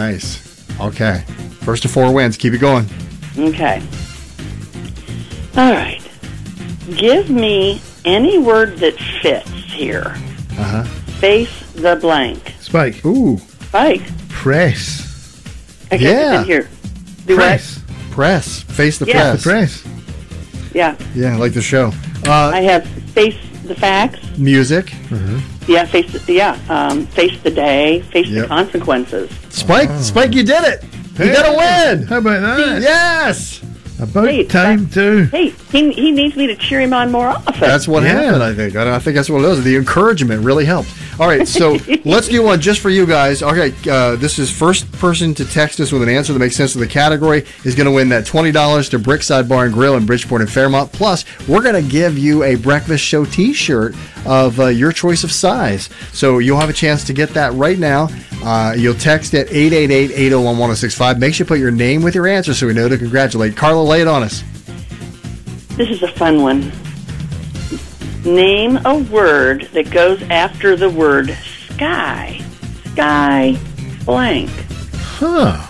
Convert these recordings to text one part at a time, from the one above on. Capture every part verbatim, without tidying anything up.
Nice. Okay. First to four wins. Keep it going. Okay. All right. Give me any word that fits here. Uh-huh. Face the blank. Spike. Ooh. Spike. Press. Okay, Yeah. here. Do Press. what? Press. Face the Yeah. The press. press. Yeah. Yeah, like the show. Uh, I have face the facts. music. Yeah, face the, yeah, um, face the day, face Yep. the consequences. Spike, Spike, you did it. You Hey. got a win. How about that? Yes. About Hey, time, too. Hey, he he needs me to cheer him on more often. That's what Yeah. happened, I think. I, I think that's what it was. The encouragement really helped. All right, so let's do one just for you guys. Okay, uh, this is first person to text us with an answer that makes sense of the category is going to win that twenty dollars to Brickside Bar and Grill in Bridgeport and Fairmont. Plus, we're going to give you a Breakfast Show t-shirt of uh, your choice of size. So you'll have a chance to get that right now. Uh, you'll text at eight eight eight, eight oh one, one oh six five. Make sure you put your name with your answer so we know to congratulate. Carla, lay it on us. This is a fun one. Name a word that goes after the word sky. Sky blank. Huh.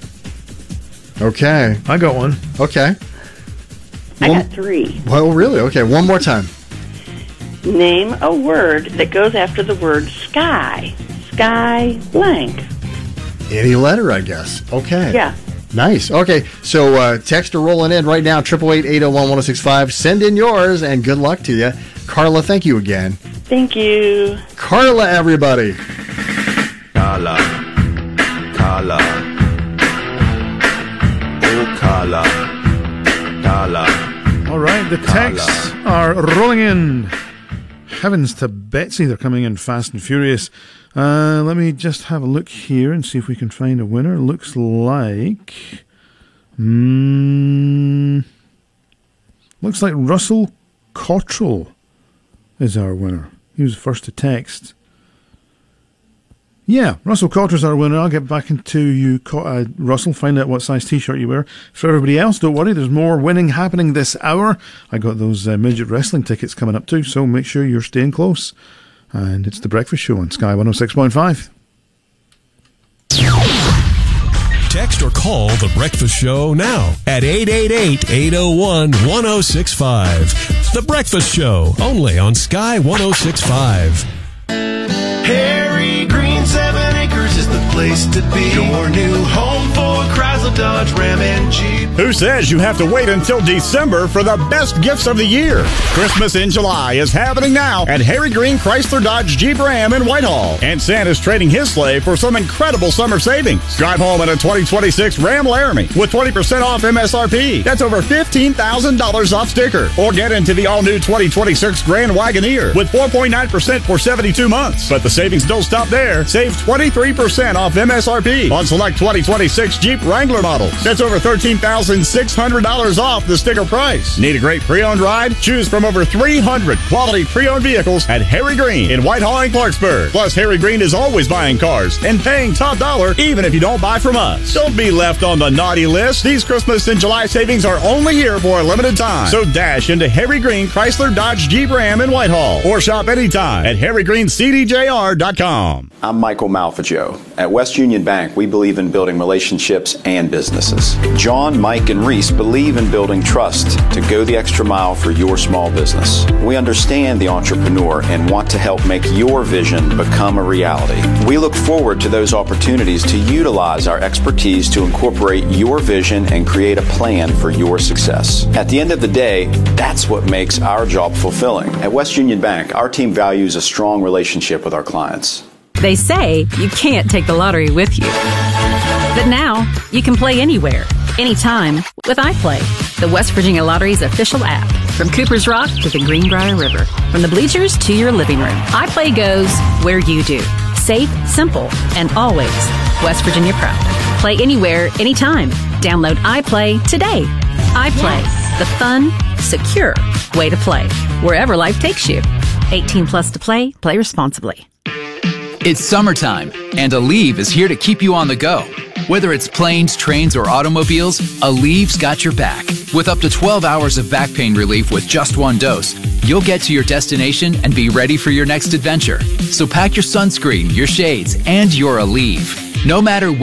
Okay. I got one. Okay. I One- got three. Well, really? Okay, one more time. Name a word that goes after the word sky. Sky blank. Any letter, I guess. Okay. Yeah. Nice. Okay, so uh, text are rolling in right now, eight eight eight, eight oh one, one oh six five. Send in yours, and good luck to you. Carla, thank you again. Thank you. Carla, everybody. Carla, Carla, oh Carla, Carla. All right, the texts are rolling in. Heavens to Betsy, they're coming in fast and furious. Uh, let me just have a look here and see if we can find a winner. Looks like... Mm, looks like Russell Cottrell is our winner. He was the first to text. Yeah, Russell Cottrell's our winner. I'll get back into you, uh, Russell, find out what size t-shirt you wear. For everybody else, don't worry, there's more winning happening this hour. I got those uh, midget wrestling tickets coming up too, so make sure you're staying close. And it's The Breakfast Show on Sky one oh six point five. Text or call The Breakfast Show now at eight eight eight, eight oh one, one oh six five. The Breakfast Show, only on Sky one oh six point five. Harry Green, Seven Acres is the place to be. Your new home for Chrysler, Dodge, Ram, and Jeep. Who says you have to wait until December for the best gifts of the year? Christmas in July is happening now at Harry Green Chrysler Dodge Jeep Ram in Whitehall. And Santa's trading his sleigh for some incredible summer savings. Drive home in a twenty twenty-six Ram Laramie with twenty percent off M S R P. That's over fifteen thousand dollars off sticker. Or get into the all-new twenty twenty-six Grand Wagoneer with four point nine percent for seventy-two months. But the savings don't stop there. Save twenty-three percent off M S R P on select twenty twenty-six Jeep Wrangler models. That's over thirteen thousand six hundred dollars off the sticker price. Need a great pre-owned ride? Choose from over three hundred quality pre-owned vehicles at Harry Green in Whitehall and Clarksburg. Plus, Harry Green is always buying cars and paying top dollar even if you don't buy from us. Don't be left on the naughty list. These Christmas and July savings are only here for a limited time. So dash into Harry Green Chrysler Dodge Jeep Ram in Whitehall or shop anytime at harry green c d j r dot com. I'm Michael Malfagio. At West Union Bank, we believe in building relationships and businesses. John, Mike, and Reese believe in building trust to go the extra mile for your small business. We understand the entrepreneur and want to help make your vision become a reality. We look forward to those opportunities to utilize our expertise to incorporate your vision and create a plan for your success. At the end of the day, that's what makes our job fulfilling. At West Union Bank, our team values a strong relationship with our clients. They say you can't take the lottery with you. But now, you can play anywhere, anytime with iPlay, the West Virginia Lottery's official app. From Cooper's Rock to the Greenbrier River, from the bleachers to your living room, iPlay goes where you do. Safe, simple, and always West Virginia proud. Play anywhere, anytime. Download iPlay today. iPlay, yes. The fun, secure way to play, wherever life takes you. eighteen plus to play, play responsibly. It's summertime, and Aleve is here to keep you on the go. Whether it's planes, trains, or automobiles, Aleve's got your back. With up to twelve hours of back pain relief with just one dose, you'll get to your destination and be ready for your next adventure. So pack your sunscreen, your shades, and your Aleve. No matter